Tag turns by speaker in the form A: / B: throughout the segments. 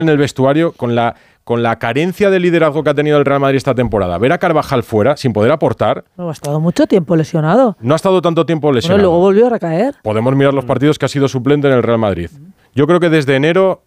A: en el vestuario con la carencia de liderazgo que ha tenido el Real Madrid esta temporada. Ver a Carvajal fuera, sin poder aportar...
B: No, ha estado mucho tiempo lesionado.
A: No ha estado tanto tiempo lesionado.
B: Bueno, luego volvió a recaer.
A: Podemos mirar los partidos que ha sido suplente en el Real Madrid. Yo creo que desde enero,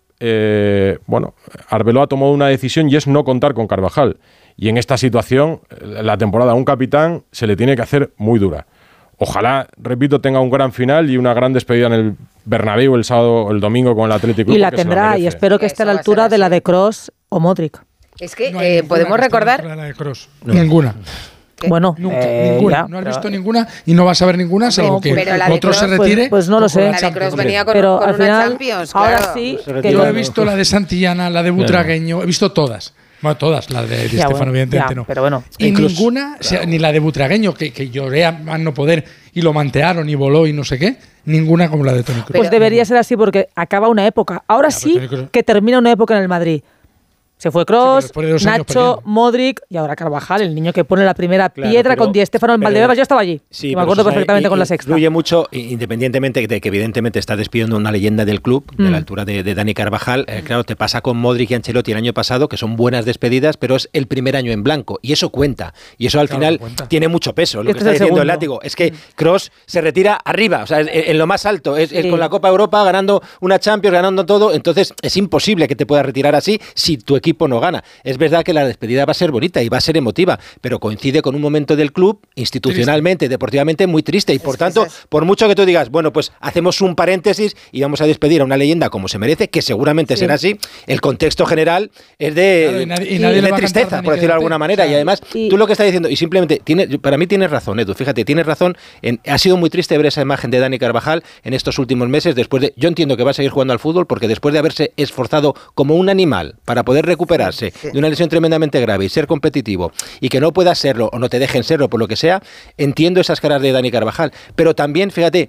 A: Arbeloa ha tomado una decisión y es no contar con Carvajal. Y en esta situación, la temporada a un capitán se le tiene que hacer muy dura. Ojalá, repito, tenga un gran final y una gran despedida en el Bernabéu el sábado, el domingo con el Atlético.
B: Y la tendrá, y espero que esté a la altura de la de Kroos o Modric.
C: Es que podemos recordar...
D: La de Kroos. Ninguna.
B: Bueno,
D: nunca, ninguna. No has visto ninguna y no vas a ver ninguna, salvo que otro se retire.
B: Pues no lo sé.
C: La de Kroos venía con
B: pero
C: una
B: al final,
C: Champions.
B: Ahora
C: claro.
B: sí.
D: Yo he visto la de Santillana, la de Butragueño, he visto todas. Bueno, todas, la de Di Stéfano, evidentemente no.
B: Pero bueno,
D: y ninguna, ni la de Butragueño, que lloré a más no poder y lo mantearon y voló y no sé qué, ninguna como la de Toni Kroos.
B: Pues debería ser así porque acaba una época. Ahora sí que termina una época en el Madrid. Se fue Kroos, Nacho, Modric y ahora Carvajal, el niño que pone la primera piedra con Di Stéfano en Valdebebas. Yo estaba allí.
E: Sí,
B: y me acuerdo perfectamente con la sexta.
E: Influye mucho, independientemente de que evidentemente está despidiendo una leyenda del club, de la altura de Dani Carvajal. Claro, te pasa con Modric y Ancelotti el año pasado, que son buenas despedidas, pero es el primer año en blanco. Y eso cuenta. Y eso al final tiene mucho peso. Lo que está diciendo el látigo es que Kroos se retira arriba, o sea, en lo más alto. Es con la Copa Europa, ganando una Champions, ganando todo. Entonces es imposible que te puedas retirar así si tu equipo no gana. Es verdad que la despedida va a ser bonita y va a ser emotiva, pero coincide con un momento del club, institucionalmente, deportivamente, muy triste. Y por tanto, por mucho que tú digas, bueno, pues hacemos un paréntesis y vamos a despedir a una leyenda como se merece, que seguramente será así, el contexto general es de, de tristeza, por decirlo de alguna manera. Y además, tú lo que estás diciendo, y simplemente, para mí tienes razón, Edu, fíjate, tienes razón, ha sido muy triste ver esa imagen de Dani Carvajal en estos últimos meses, yo entiendo que va a seguir jugando al fútbol, porque después de haberse esforzado como un animal para poder recuperarse de una lesión tremendamente grave y ser competitivo y que no puedas serlo o no te dejen serlo por lo que sea, entiendo esas caras de Dani Carvajal, pero también, fíjate,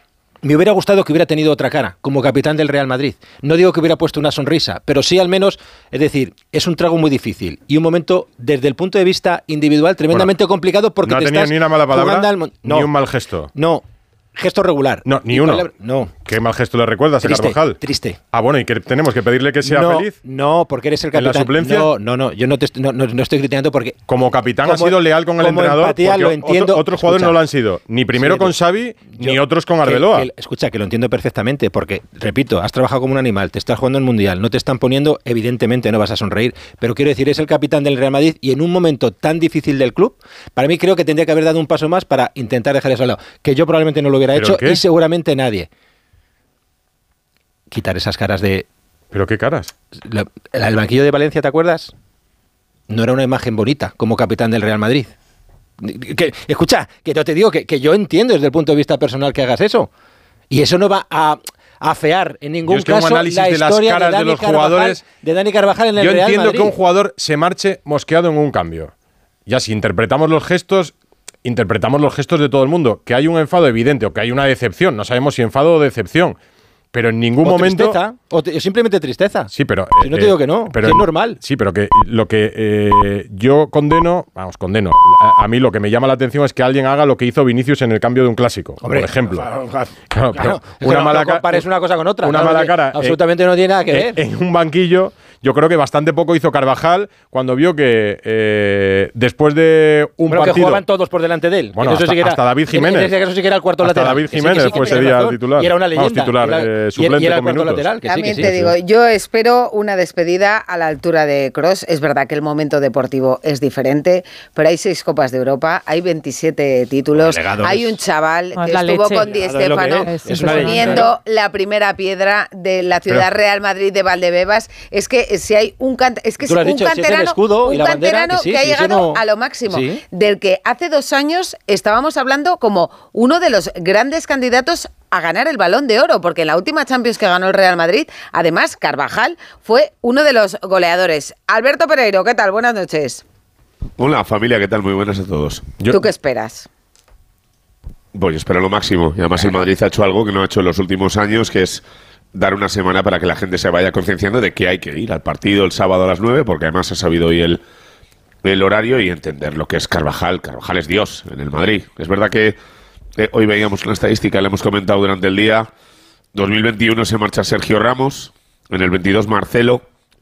E: me hubiera gustado que hubiera tenido otra cara como capitán del Real Madrid. No digo que hubiera puesto una sonrisa, pero sí al menos, es decir, es un trago muy difícil y un momento desde el punto de vista individual tremendamente complicado, porque
A: no
E: te
A: tenía
E: estás
A: ni una mala palabra
E: ni
A: un mal gesto.
E: No. Gesto regular.
A: No, ni uno.
E: No.
A: ¿Qué mal gesto le recuerdas a Carvajal?
E: Triste.
A: Ah, bueno, ¿y que tenemos que pedirle que sea feliz?
E: No, porque eres el capitán.
A: ¿En la suplencia?
E: No, yo no estoy criticando porque...
A: Como capitán ha sido leal con el entrenador,
E: empatía, lo entiendo.
A: Otros jugadores no lo han sido. Ni primero con Xavi, ni otros con Arbeloa.
E: Escucha, que lo entiendo perfectamente, porque, repito, has trabajado como un animal, te estás jugando el Mundial, no te están poniendo, evidentemente no vas a sonreír, pero quiero decir, es el capitán del Real Madrid y en un momento tan difícil del club, para mí creo que tendría que haber dado un paso más para intentar dejar eso al lado, que yo probablemente no lo hubiera hecho y seguramente nadie. Quitar esas caras de...
A: ¿Pero qué caras?
E: El banquillo de Valencia, ¿te acuerdas? No era una imagen bonita como capitán del Real Madrid. Escucha, que yo te digo que yo entiendo desde el punto de vista personal que hagas eso. Y eso no va a afear en ningún caso
A: un análisis
E: la
A: de las caras de los jugadores
E: de Dani Carvajal en el Real Madrid.
A: Yo entiendo que un jugador se marche mosqueado en un cambio. Ya si interpretamos los gestos de todo el mundo. Que hay un enfado evidente o que hay una decepción. No sabemos si enfado o decepción. Pero en ningún momento...
E: Tristeza, o simplemente tristeza.
A: Sí, pero...
E: Si no te digo que no, pero es normal.
A: Sí, pero que lo que yo condeno... A mí lo que me llama la atención es que alguien haga lo que hizo Vinicius en el cambio de un clásico, por ejemplo.
E: Claro, no compares una cosa con otra.
A: Una mala cara.
E: Absolutamente no tiene nada que ver.
A: En un banquillo... Yo creo que bastante poco hizo Carvajal cuando vio que después de un partido...
E: que jugaban todos por delante de él.
A: Bueno, hasta David Jiménez.
E: Eso sí que era el cuarto lateral.
A: David Jiménez fue ese día titular.
E: Y era una leyenda.
A: Suplente
E: y era el
A: con
E: cuarto
A: minutos.
E: lateral.
C: También te digo, yo espero una despedida a la altura de Kroos. Es verdad que el momento deportivo es diferente, pero hay 6 Copas de Europa, hay 27 títulos, hay un chaval que estuvo con Di Stéfano poniendo la primera piedra de la ciudad Real Madrid de Valdebebas. Es que si hay un canterano que ha llegado a lo máximo, del que hace 2 años estábamos hablando como uno de los grandes candidatos a ganar el Balón de Oro, porque en la última Champions que ganó el Real Madrid, además, Carvajal fue uno de los goleadores. Alberto Pereiro, ¿qué tal? Buenas noches.
F: Hola, familia, ¿qué tal? Muy buenas a todos.
C: ¿Tú qué esperas?
F: Pues espero lo máximo. Y además el Madrid ha hecho algo que no ha hecho en los últimos años, que es dar una semana para que la gente se vaya concienciando de que hay que ir al partido el sábado a las 9, porque además ha sabido hoy el horario y entender lo que es Carvajal. Carvajal es Dios en el Madrid. Es verdad que hoy veíamos una estadística, la hemos comentado durante el día. 2021 se marcha Sergio Ramos, en el 22 Marcelo,